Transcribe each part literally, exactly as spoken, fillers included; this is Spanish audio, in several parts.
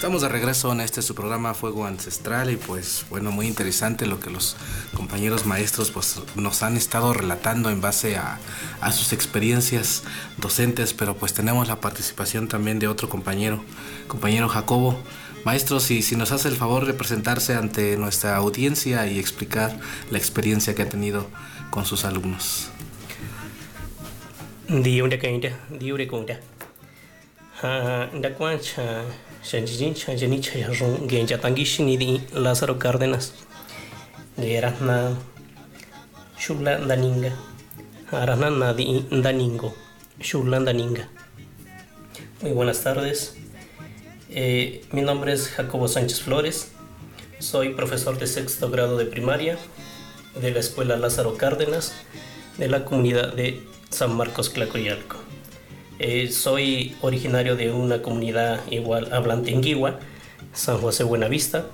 Estamos de regreso en este su programa Fuego Ancestral y pues bueno, muy interesante lo que los compañeros maestros pues nos han estado relatando en base a, a sus experiencias docentes, pero pues tenemos la participación también de otro compañero, compañero Jacobo. Maestro, si, si nos hace el favor de presentarse ante nuestra audiencia y explicar la experiencia que ha tenido con sus alumnos. Diure kainda, diure kunda. Ha, ndakwancha, shanjincha, janicha yarun, genja tangishini di Lázaro Cárdenas. Gerahna, shula ndaninga. Arahna di ndaningo, shula ndaninga. Muy buenas tardes. Eh, mi nombre es Jacobo Sánchez Flores. Soy profesor de sexto grado de primaria de la escuela Lázaro Cárdenas de la comunidad de San Marcos Tlacoyalco. Eh, soy originario de una comunidad igual hablante en Guigua, San José Buenavista,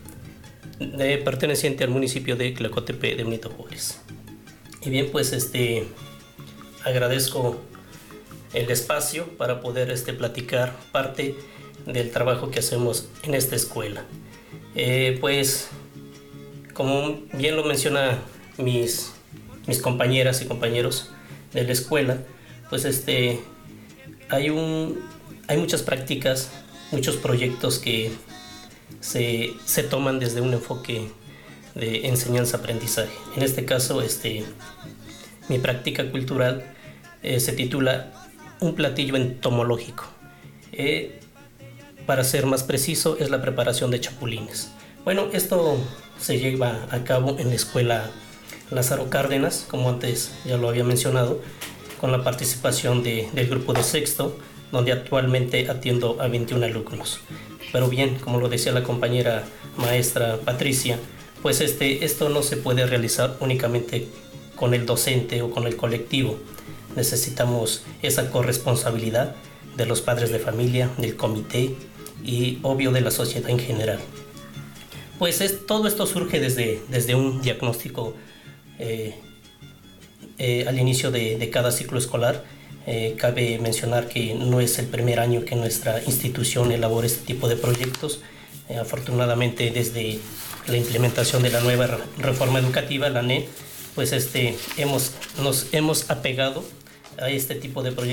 de, perteneciente al municipio de Tlacotepe de Benito Juárez. Y bien, pues este agradezco el espacio para poder este, platicar parte del trabajo que hacemos en esta escuela. Eh, pues, como bien lo menciona mis, mis compañeras y compañeros de la escuela, pues este, hay, un, hay muchas prácticas, muchos proyectos que se, se toman desde un enfoque de enseñanza-aprendizaje. En este caso, este, mi práctica cultural eh, se titula Un platillo entomológico. Eh, para ser más preciso, es la preparación de chapulines. Bueno, esto se lleva a cabo en la escuela Lázaro Cárdenas, como antes ya lo había mencionado, con la participación de, del grupo de sexto, donde actualmente atiendo a veintiún alumnos. Pero bien, como lo decía la compañera maestra Patricia, pues este, esto no se puede realizar únicamente con el docente o con el colectivo. Necesitamos esa corresponsabilidad de los padres de familia, del comité y obvio de la sociedad en general. Pues es, todo esto surge desde, desde un diagnóstico eh, eh, al inicio de, de cada ciclo escolar. Eh, cabe mencionar que no es el primer año que nuestra institución elabora este tipo de proyectos. Eh, afortunadamente, desde la implementación de la nueva reforma educativa, la N E, pues este, hemos, nos hemos apegado a este tipo de proyectos.